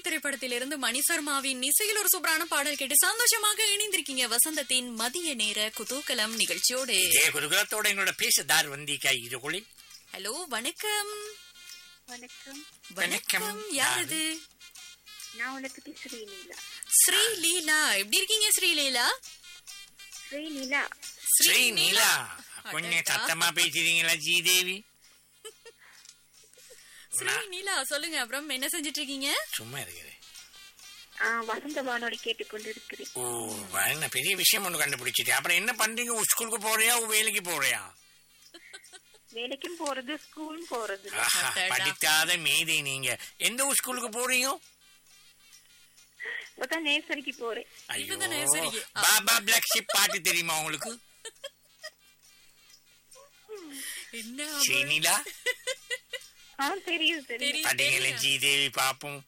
திரைப்படத்திலிருந்து மணிசர்மாவின் இசையில் ஒரு சூப்பரான பாடல் கேட்டு சந்தோஷமாக இணைந்திருக்கீங்க வசந்தத்தின் மதிய நேர குதூகலம் நிகழ்ச்சியோடு. குதூகலத்தோட எங்களோட பேசுதார் வந்திக்கா இதுகுளி. ஹலோ, வணக்கம். வணக்கம். வணக்கம். யாரது? நான் உனக்கு ஸ்ரீலீலா. ஸ்ரீலீலா, எப்படி இருக்கீங்க ஸ்ரீலீலா? ஸ்ரீலீலா. ஸ்ரீலீலா, கொஞ்சம் சத்தமா பேசுறீங்களா ஜீதேவி? ஸ்ரீலீலா சொல்லுங்க, அப்புறம் என்ன செஞ்சிட்டு இருக்கீங்க? சும்மா இருக்கிறேன். வசந்த வானொலி கேட்டுக்கொண்டு இருக்கிறேன். ஓ, என்ன பெரிய விஷயம் ஒண்ணு கண்டுபிடிச்சிட்டு. அப்புறம் என்ன பண்றீங்க? ஸ்கூலுக்கு போறியா, வேலைக்கு போறியா? வேலைக்கும் போறது, ஸ்கூலும் போறது. படிக்காத மேதை நீங்க. எந்த ஸ்கூலுக்கு போறீங்க? இப்பதான் நேசரிக்கு போறேன். ஐயோ, பாபா பிளாக் ஷிப் பாட்டு தெரியுமா உங்களுக்கு? என்ன ஸ்ரீலீலா? தெரியும். படிங்களே ஜீதேவி பாப்போம்.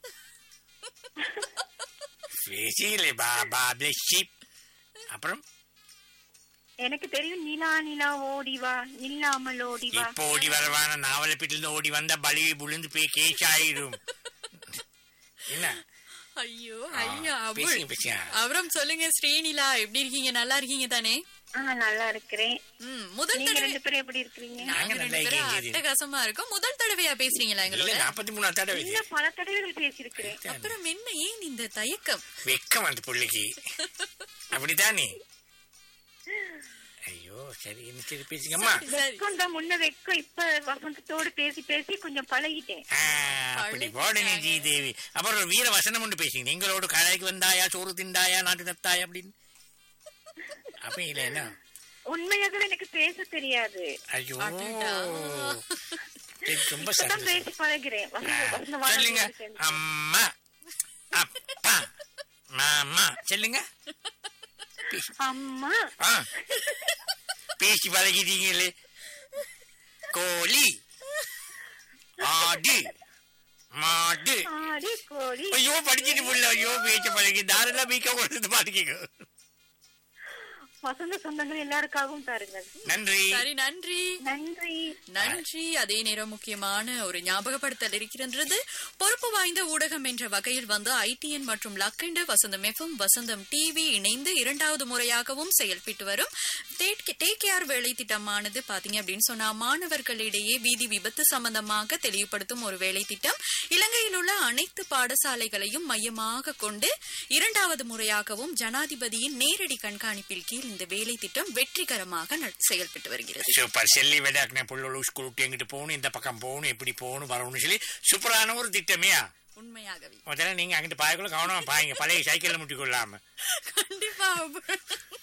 பேசிங்களே பாபா பிளாக் ஷிப். அப்புறம் எனக்கு தெரியும். நிலா நிலா ஓடிவா, இல்லாமல் ஓடிவா. இப்ப ஓடி வரவான நாவலப்பீட்டிலிருந்து ஓடி வந்தா பலிவி புழுந்து போய் கேஸ் ஆயிரும். என்ன? ஐயோ ஐயா. பேசிங்க. அப்புறம் சொல்லுங்க ஸ்ரீலீலா, எப்படி இருக்கீங்க? நல்லா இருக்கீங்க தானே? நல்லா இருக்கிறேன். முதல் தடவை 2 பேரும் எப்படி இருக்கீங்க? நாங்க நல்லா இருக்கீங்க. அட்டகாசமா இருக்கும். முதல் தடவையா பேசுறீங்களா எங்களோட? 43 தடவை. இல்ல, பல தடவைகள் பேசியிருக்கிறேன். அப்புறம் என்ன, ஏன் இந்த தயக்கம்? வெக்கம் அந்த புள்ளிக்கு. அப்படித்தானே? ஐயோ, சரி, என்ன சரி பேசுங்கம்மா. வெக்கம் தான் முன்ன வெக்கம். இப்ப வசந்தத்தோடு பேசி பேசி கொஞ்சம் பழகிட்டேன். அப்படி போடுங்க ஜீதேவி. அப்புறம் வீர வசனம் ஒன்று பேசுங்க. எங்களோட கடைக்கு வந்தாயா, சோறு திண்டாயா, நாட்டு நத்தாயா அப்படின்னு. அப்ப இல்ல என்ன? உண்மையாக எனக்கு பேச தெரியாது. ஐயோ, ரொம்ப இப்பதான் பேசி பழகிறேன். சொல்லுங்க. அம்மா, அப்பா, மாமா சொல்லுங்க. அம்மா. பேசி பழகிட்டீங்களே. கோழி, ஆடு, மாடு. கோழி. ஐயோ, படிச்சுட்டு புள்ள. ஐயோ, பேச்ச பழகி தாரெல்லாம் மீக்க கொடுத்து பாத்துக்கோ. வசந்த சொந்தங்கள் எல்லாருக்காகவும் தாருங்கள். நன்றி. சரி, நன்றி நன்றி நன்றி. அதே நேரம் முக்கியமான ஒரு ஞாபகப்படுத்தல் இருக்கின்றது. பொறுப்பு வாய்ந்த ஊடகம் என்ற வகையில் வந்து ITN மற்றும் லக்கண்டு வசந்தம் FM, வசந்தம் டிவி இணைந்து 2வது முறையாகவும் செயல்பட்டு வரும் டேக் கேர் வேலை திட்டமானது பாத்தீங்க அப்படின்னு சொன்னா, மாணவர்களிடையே வீதி விபத்து சம்பந்தமாக தெளிவுபடுத்தும் ஒரு வேலை திட்டம். இலங்கையில் உள்ள அனைத்து பாடசாலைகளையும் மையமாக கொண்டு 2வது முறையாகவும் ஜனாதிபதியின் நேரடி கண்காணிப்பில் கீழ் இந்த வேலை திட்டம் வெற்றிகரமாக செயல்பட்டு வருகிறது. சூப்பர். செல்லி விடாக்குன புள்ளோட ஸ்கூலுக்கு எங்கிட்டு போகணும், இந்த பக்கம் போகணும், எப்படி போகணும் வரணும்னு சொல்லி சூப்பரான ஒரு திட்டமே. உண்மையாகவே முதல்ல நீங்க அங்கிட்டு பாயக்குள்ள கவனமா பாயுங்க, பழைய சைக்கிள்ல முட்டிக்கொள்ளாம. கண்டிப்பா.